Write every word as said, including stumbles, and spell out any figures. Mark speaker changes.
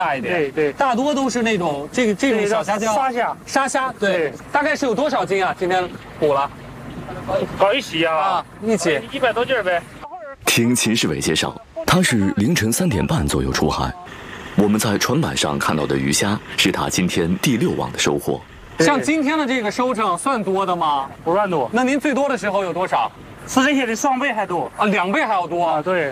Speaker 1: 大一点。
Speaker 2: 对对，
Speaker 1: 大多都是那种这个这种小虾胶。
Speaker 2: 沙虾，
Speaker 1: 沙虾，对，
Speaker 2: 对
Speaker 1: 大概是有多少斤啊？今天捕了
Speaker 2: 搞一起啊，
Speaker 1: 啊，一起
Speaker 2: 一百多斤儿呗。
Speaker 3: 听秦世伟介绍，他是凌晨三点半左右出海。我们在船板上看到的鱼虾是他今天第六网的收获。
Speaker 1: 像今天的这个收成算多的吗？
Speaker 2: 不算多，
Speaker 1: 那您最多的时候有多少？
Speaker 2: 是这些的双倍还多
Speaker 1: 啊，两倍还要多
Speaker 2: 啊，对。